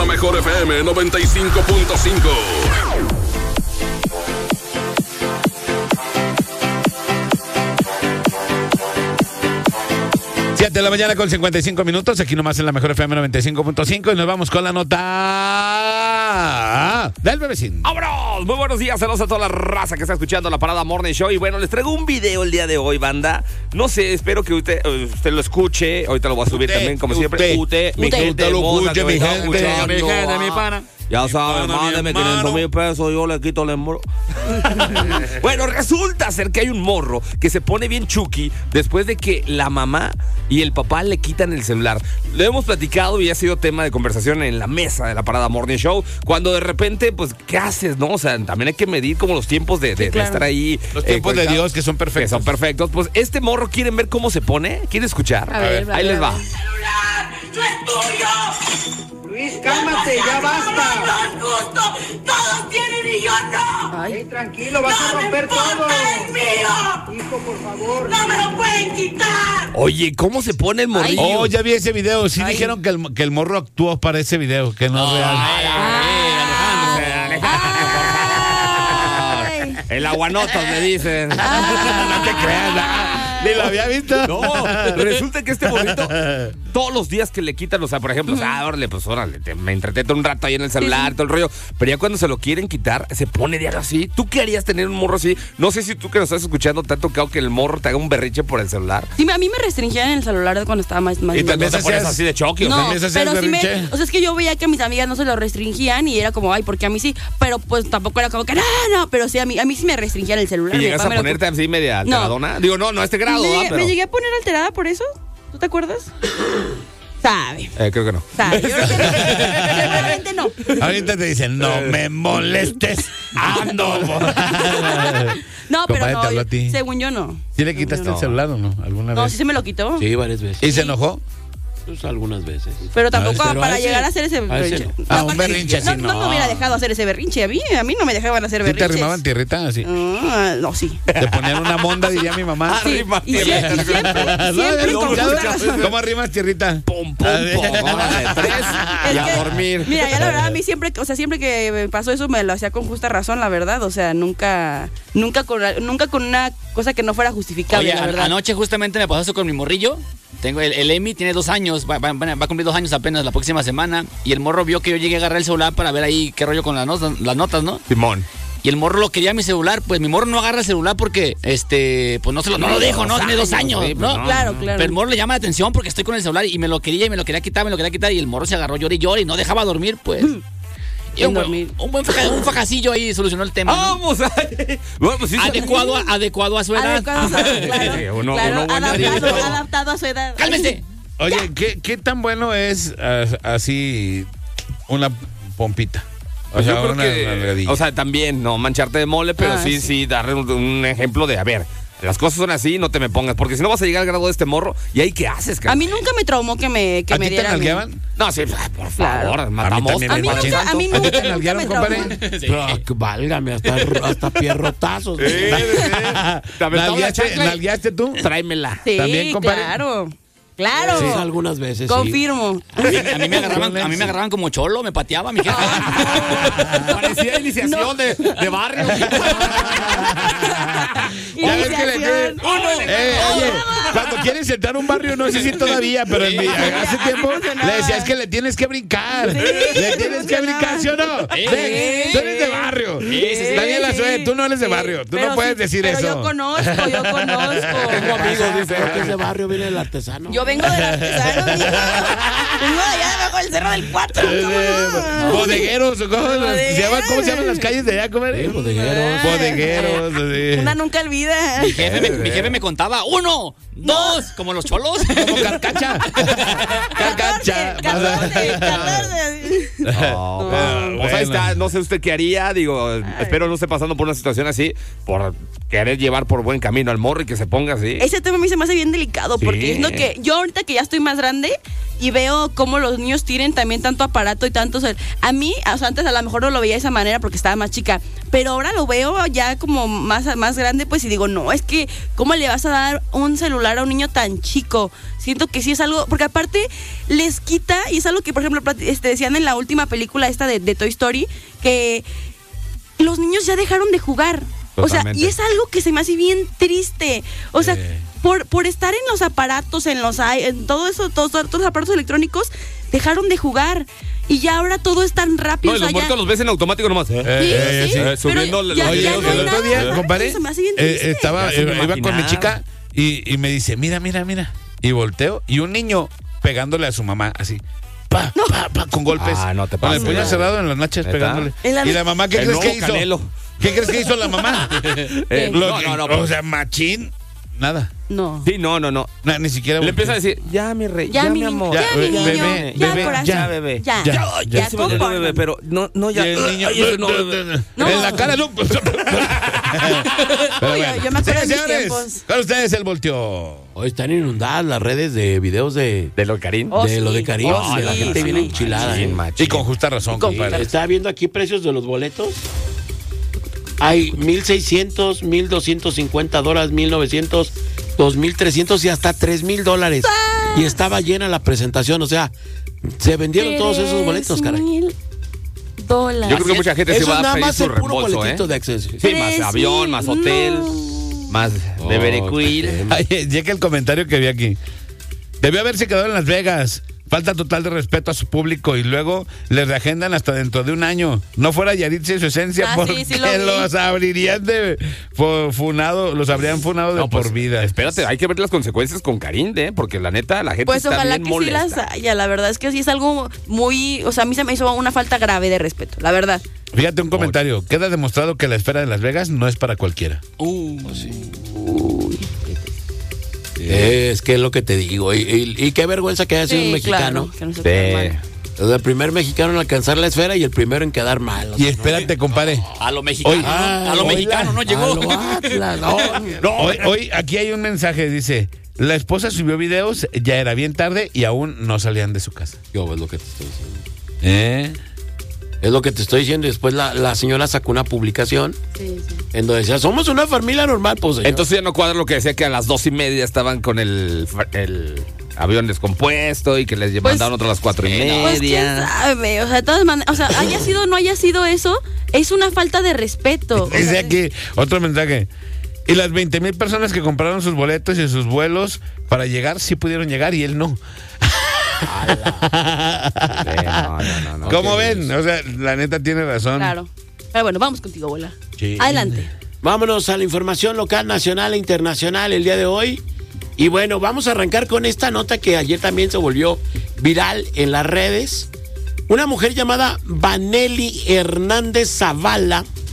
mejor FM 95.5. 7 de la mañana con 55 minutos, aquí nomás en la mejor FM 95.5 y nos vamos con la nota del bebecín. ¡Vámonos! Muy buenos días, saludos a toda la raza que está escuchando la Parada Morning Show. Y bueno, les traigo un video el día de hoy, banda. No sé, espero que usted lo escuche. Ahorita lo voy a subir también, como siempre. Usted, mi gente, lo escuche, mi gente, mi pana. Ya saben, mándeme 500,000 pesos, yo le quito el morro. Bueno, resulta ser que hay un morro que se pone bien chuki después de que la mamá y el papá le quitan el celular. Lo hemos platicado y ha sido tema de conversación en la mesa de la Parada Morning Show. Cuando de repente, pues, ¿qué haces, no? O sea, también hay que medir como los tiempos de estar ahí. Los tiempos de Dios que son perfectos. Que son perfectos. Pues este morro, ¿quieren ver cómo se pone? ¿Quieren escuchar? A ver, ahí les va. ¡Celular! ¡No es tuyo! Luis, cálmate, ya basta. No es justo. Todos tienen y yo no. Ay, tranquilo, vas a romper ¡No me todo. importa, es mío! Hijo, por favor. ¡No me lo pueden quitar! Oye, ¿cómo se pone el morrillo? Oh, ya vi ese video. Sí dijeron que el morro actuó para ese video, que no es real. El aguanotas le dicen. No te creas, ni lo había visto. No, resulta que este morrito, todos los días que le quitan, o sea, por ejemplo, órale, me entretengo un rato ahí en el celular, todo el rollo. Pero ya cuando se lo quieren quitar, se pone diario así. ¿Tú qué harías tener un morro así? No sé si tú que nos estás escuchando te ha tocado que el morro te haga un berriche por el celular. Sí, a mí me restringían el celular cuando estaba más Y también ¿Te pones así de choque? No, también se hacía pero el sí berrinche. o sea, es que yo veía que a mis amigas no se lo restringían y era como, ay, ¿por qué a mí sí? Pero pues tampoco era como que, no, pero sí, a mí sí me restringían el celular. ¿Y Mi llegas papá a ponerte así media alteradona? Digo, no a este grado, me llegué a poner alterada por eso. ¿Tú te acuerdas? Sabe. Creo que no. Sabe. Yo creo que seguramente no. Ahorita te dicen, no me molestes. Ando. No, pero Compadre, no. te hablo a ti. Según yo no. ¿Sí le quitaste el celular o no? ¿Alguna No, vez? sí se me lo quitó. Sí, varias veces. ¿Y se enojó? Pues algunas veces. Pero tampoco pero para a ese- llegar a hacer ese a ese berrinche. no. Ah, un berrinche así, no. No me hubiera dejado hacer ese berrinche. A mí no me dejaban hacer ¿Sí te berrinches. arrimaban tierrita así? No, sí. Te ponían una monda, diría mi mamá. Sí, y siempre ¿No? con justa razón. ¿Cómo arrimas tierrita? Pum, pum, pum. Órale, 3 y Es a que, dormir. Mira, ya la verdad, a mí siempre que me pasó eso me lo hacía con justa razón, la verdad. O sea, nunca con una cosa que no fuera justificable, Oye, la verdad. anoche justamente me pasó eso con mi morrillo. Tengo el Emi, tiene 2 años, va a cumplir 2 años apenas la próxima semana. Y el morro vio que yo llegué a agarrar el celular para ver ahí qué rollo con las notas, ¿no? Simón. Y el morro lo quería mi celular, pues mi morro no agarra el celular porque, pues no lo dejo, ¿no? Tiene 2 años, sí, pues ¿no? no. Claro. Pero el morro le llama la atención porque estoy con el celular y me lo quería quitar, y el morro se agarró, llore y llore y no dejaba dormir, pues. Y un buen fajacillo ahí solucionó el tema, ¿no? Vamos a... Bueno, pues sí, Adecuado a su edad. Adaptado a su edad. ¡Cálmese! Oye, ¿qué tan bueno es así una pompita? O sea, yo creo una que, nalgadilla. o sea, también no mancharte de mole, pero sí darle un ejemplo de, a ver, las cosas son así, no te me pongas, porque si no vas a llegar al grado de este morro, ¿y ahí qué haces, cara? A mí nunca me traumó que me ¿A ti te dieran. nalgueaban? No, sí, por favor, matamos. también A mí nunca ¿A ti te me nalguearon, traumó. compadre? Pero, válgame, hasta pierrotazos. ¿Te aventaba la chancla? ¿Nalgueaste tú? Tráemela. Sí, ¿También, compadre? Claro. Sí, algunas veces. Confirmo. A mí me agarraban como cholo, me pateaba mi jefe. Parecía iniciación de barrio. Ya ves que le oye, cuando quieres entrar a un barrio, no sé si todavía, pero hace tiempo le decías que le tienes que brincar. Le tienes que brincar, ¿sí o no? Ven, tú eres de barrio. Daniel Azué, tú no eres de barrio. Tú no puedes decir eso. Pero yo conozco. Tengo amigos, dice que ese barrio viene el artesano. Yo vengo del artesano, mijo. Vengo de allá debajo del Cerro del 4. Bodegueros, ¿cómo se llaman las calles de allá, comadre? Bodegueros. Sí. Una nunca olvida. Mi jefe me contaba 1, 2, como los cholos. Como carcacha. Carcacha. 14. Pues ahí está, no sé usted qué haría, digo, espero no esté pasando por una situación así, por querer llevar por buen camino al morro y que se ponga así. Ese tema a mí se me hace bien delicado, porque Sí. es lo que yo ahorita que ya estoy más grande y veo cómo los niños tienen también tanto aparato y tanto. A mí, o sea, antes a lo mejor no lo veía de esa manera porque estaba más chica, pero ahora lo veo ya como más grande, pues, y digo, no, es que, ¿cómo le vas a dar un celular a un niño tan chico? Siento que sí es algo, porque aparte les quita, y es algo que, por ejemplo, decían en la última película esta de Toy Story, que los niños ya dejaron de jugar. Totalmente. O sea, y es algo que se me hace bien triste. O sea, por estar en los aparatos, en todo eso, todos los aparatos electrónicos, dejaron de jugar. Y ya ahora todo es tan rápido. No, y los muertos los ves en automático nomás. Sí. Subiendo Pero ya Oye, no hay el otro nada, día, compadre, se me hace bien triste. iba con mi chica y me dice, mira. Y volteo, y un niño pegándole a su mamá, así. Pa, con golpes. Ah, no te Con el pases. puño cerrado en las nachas ¿Neta? pegándole. En la- ¿Y la mamá qué El crees que nuevo hizo? Canelo. ¿Qué crees que hizo la mamá? No, O sea, machín, nada. No. Sí, no. Ni siquiera. Le empieza a decir, ya mi rey, Ya, mi amor. ya, mi niño, bebé, ya, bebé, corazón. ya, bebé. Ya, Ya, ya, ya. Sí, me entiendo, bebé, pero no, ya. Y el niño, Ay, eso no, bebé. No. en la cara, no. Pero Uy, yo me acuerdo de mis señores, tiempos. con ustedes el volteo. Hoy están inundadas las redes de videos de ¿De lo de Karim? Oh, lo de sí. Karim. Oh, La sí, gente sí, viene sí. enchilada. Machín, ¿eh? machín. Y con justa razón, Con compadre. Estaba viendo aquí precios de los boletos. Hay 1,600, 1,250 dólares, 1,900, 2,300 y hasta $3,000. Y estaba llena la presentación, o sea, se vendieron todos esos boletos, caray. $3,000. Yo creo que mucha gente se Eso va es a nada pedir más su el puro reembolso, boletito ¿eh? de acceso. Sí, más avión, más hotel, más de Berecuil. Ay, checa el comentario que vi aquí. Debió haberse quedado en Las Vegas. Falta total de respeto a su público y luego les reagendan hasta dentro de un año. No fuera Yaritza y su esencia, Ah, porque sí, lo vi. los abrirían funado, los habrían funado de No, pues, por vida. Espérate, hay que ver las consecuencias con Karim, porque la neta, la gente Pues está ojalá bien que molesta. sí las haya, la verdad es que sí es algo muy, o sea, a mí se me hizo una falta grave de respeto, la verdad. Fíjate un comentario. Queda demostrado que la esfera de Las Vegas no es para cualquiera. Es que es lo que te digo. Y qué vergüenza que haya sido un mexicano. Claro, que no se quede mal. O sea, el primer mexicano en alcanzar la esfera y el primero en quedar mal. O Y sea, espérate, compadre. A lo mexicano, Hoy- ¿no? A lo hoy mexicano no llegó. a lo Atlas, no. Hoy aquí hay un mensaje, dice, la esposa subió videos, ya era bien tarde y aún no salían de su casa. Yo, es lo que te estoy diciendo. Es lo que te estoy diciendo. Y después la señora sacó una publicación Sí, sí. en donde decía, somos una familia normal, pues. señor. Entonces ya no cuadra lo que decía que a las 2:30 estaban con el avión descompuesto y que les Pues, mandaron otras a las 4:30. Pues quién sabe, o sea, de todas maneras, o sea, haya sido o no haya sido eso, es una falta de respeto. O Dice sea, aquí otro mensaje. Y las 20,000 personas que compraron sus boletos y sus vuelos para llegar, sí pudieron llegar y él no. No. ¿Cómo ven? O sea, la neta tiene razón. Claro. Pero bueno, vamos contigo, abuela. Sí. Adelante. Vámonos a la información local, nacional e internacional el día de hoy. Y bueno, vamos a arrancar con esta nota que ayer también se volvió viral en las redes. Una mujer llamada Vanelli Hernández Zavala